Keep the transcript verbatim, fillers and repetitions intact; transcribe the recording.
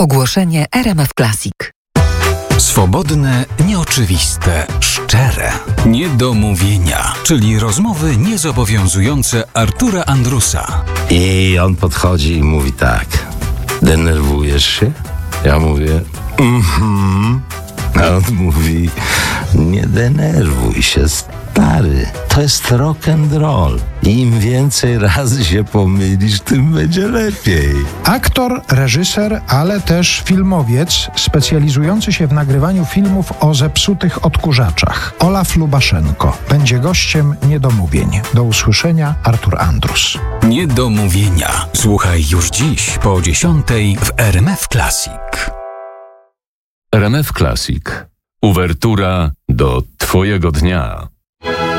Ogłoszenie R M F Classic. Swobodne, nieoczywiste, szczere. Niedomówienia, czyli rozmowy niezobowiązujące Artura Andrusa. I on podchodzi i mówi tak: denerwujesz się? Ja mówię mhm. A on mówi: nie denerwuj się, stary. To jest rock and roll. Im więcej razy się pomylisz, tym będzie lepiej. Aktor, reżyser, ale też filmowiec specjalizujący się w nagrywaniu filmów o zepsutych odkurzaczach. Olaf Lubaszenko będzie gościem Niedomówień. Do usłyszenia, Artur Andrus. Niedomówienia. Słuchaj już dziś po dziesiątej w R M F Classic. R M F Classic. Uwertura do Twojego dnia.